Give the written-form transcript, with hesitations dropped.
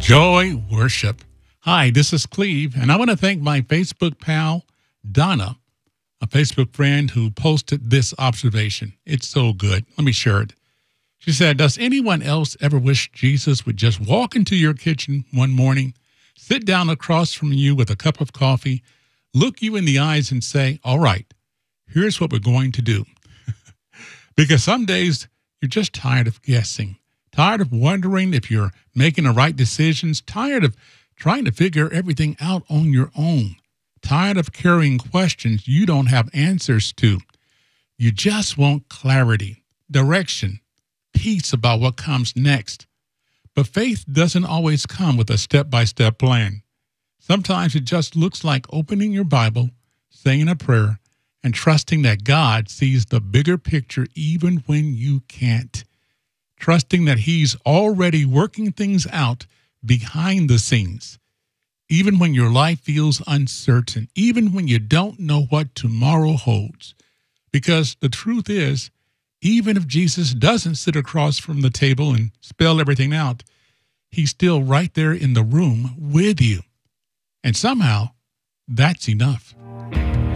Joy Worship. Hi, this is Cleve, and I want to thank my Facebook pal, Donna, a Facebook friend who posted this observation. It's so good. Let me share it. She said, does anyone else ever wish Jesus would just walk into your kitchen one morning, sit down across from you with a cup of coffee, look you in the eyes and say, all right, here's what we're going to do. Because some days you're just tired of guessing, tired of wondering if you're making the right decisions, tired of trying to figure everything out on your own, tired of carrying questions you don't have answers to. You just want clarity, direction, peace about what comes next. But faith doesn't always come with a step-by-step plan. Sometimes it just looks like opening your Bible, saying a prayer, and trusting that God sees the bigger picture even when you can't. Trusting that He's already working things out behind the scenes. Even when your life feels uncertain, even when you don't know what tomorrow holds. Because the truth is, even if Jesus doesn't sit across from the table and spell everything out, He's still right there in the room with you. And somehow, that's enough.